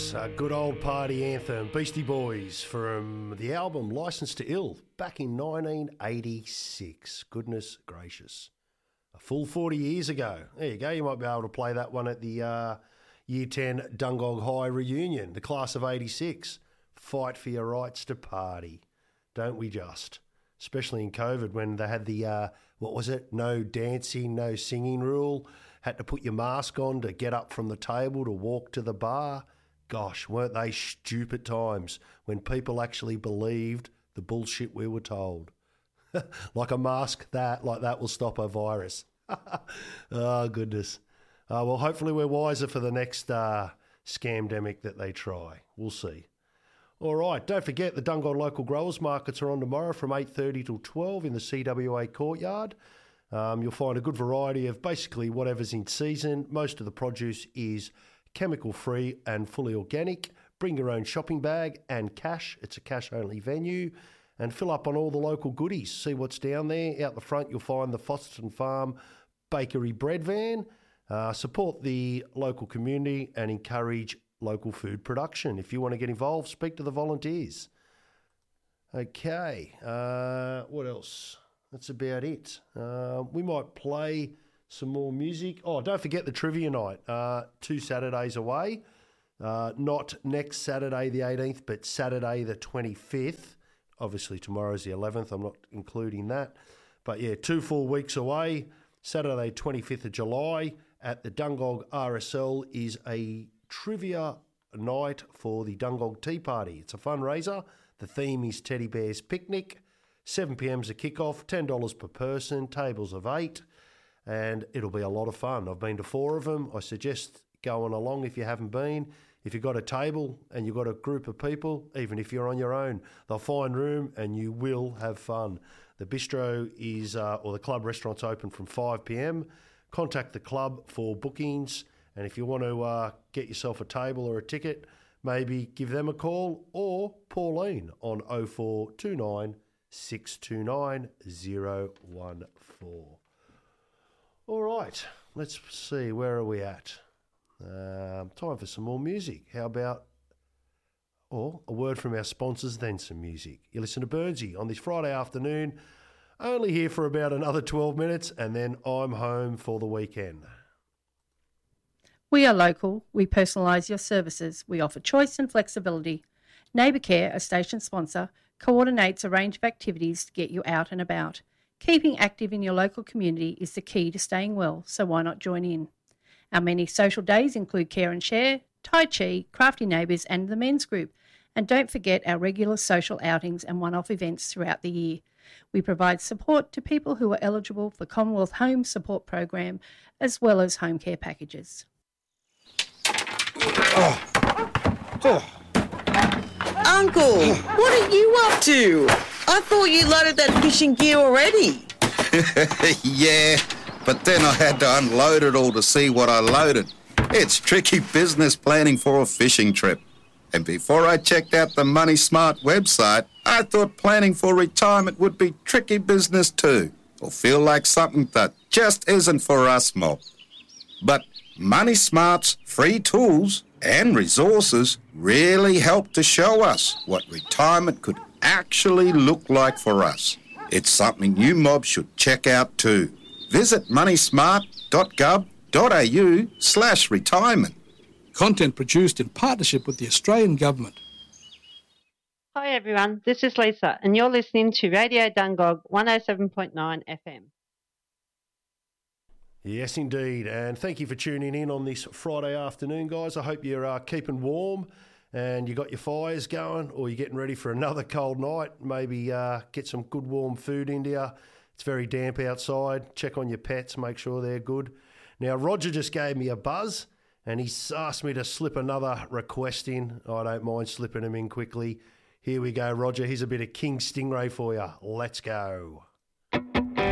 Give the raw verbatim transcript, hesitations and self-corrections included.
Yes, a good old party anthem, Beastie Boys, from the album Licensed to Ill, back in nineteen eighty-six. Goodness gracious. A full forty years ago. There you go, you might be able to play that one at the uh, Year ten Dungog High reunion, the class of eighty-six. Fight for your rights to party, don't we just? Especially in COVID when they had the, uh, what was it, no dancing, no singing rule. Had to put your mask on to get up from the table to walk to the bar. Gosh, weren't they stupid times when people actually believed the bullshit we were told? Like a mask that, like that will stop a virus. Oh, goodness. Uh, well, hopefully we're wiser for the next uh, scamdemic that they try. We'll see. All right, don't forget the Dungog Local Growers Markets are on tomorrow from eight thirty till twelve in the C W A courtyard. Um, you'll find a good variety of basically whatever's in season. Most of the produce is chemical-free and fully organic. Bring your own shopping bag and cash. It's a cash-only venue. And fill up on all the local goodies. See what's down there. Out the front, you'll find the Fosterton Farm Bakery Bread Van. Uh, support the local community and encourage local food production. If you want to get involved, speak to the volunteers. Okay, uh, what else? That's about it. Uh, we might play some more music. Oh, don't forget the trivia night. Uh, two Saturdays away. Uh, not next Saturday the eighteenth, but Saturday the twenty-fifth. Obviously tomorrow's the eleventh. I'm not including that. But yeah, two full weeks away. Saturday twenty-fifth of July at the Dungog R S L is a trivia night for the Dungog Tea Party. It's a fundraiser. The theme is Teddy Bear's Picnic. seven p.m.'s a kickoff, ten dollars per person, tables of eight, and it'll be a lot of fun. I've been to four of them. I suggest going along if you haven't been. If you've got a table and you've got a group of people, even if you're on your own, they'll find room and you will have fun. The bistro is, uh, or the club restaurant's open from five p.m. Contact the club for bookings, and if you want to uh, get yourself a table or a ticket, maybe give them a call or Pauline on oh four two nine, six two nine, oh one four. All right, let's see, where are we at? Um, time for some more music. How about, or a word from our sponsors, then some music. You listen to Burnsy on this Friday afternoon, only here for about another twelve minutes, and then I'm home for the weekend. We are local. We personalise your services. We offer choice and flexibility. Neighbour Care, a station sponsor, coordinates a range of activities to get you out and about. Keeping active in your local community is the key to staying well, so why not join in? Our many social days include Care and Share, Tai Chi, Crafty Neighbours and the Men's Group. And don't forget our regular social outings and one-off events throughout the year. We provide support to people who are eligible for Commonwealth Home Support Program as well as home care packages. Oh. Oh. Uncle, what are you up to? I thought you loaded that fishing gear already. Yeah, but then I had to unload it all to see what I loaded. It's tricky business planning for a fishing trip. And before I checked out the Money Smart website, I thought planning for retirement would be tricky business too, or feel like something that just isn't for us mob. But Money Smart's free tools and resources really help to show us what retirement could actually look like for us. It's something you mob should check out too. Visit moneysmart.gov.au slash retirement. Content produced in partnership with the Australian Government. Hi everyone, this is Lisa and you're listening to Radio Dungog one oh seven point nine F M. Yes, indeed. And thank you for tuning in on this Friday afternoon, guys. I hope you're uh, keeping warm and you got your fires going, or you're getting ready for another cold night. Maybe uh, get some good warm food into you. It's very damp outside. Check on your pets, make sure they're good. Now, Roger just gave me a buzz and he's asked me to slip another request in. I don't mind slipping them in quickly. Here we go, Roger. Here's a bit of King Stingray for you. Let's go.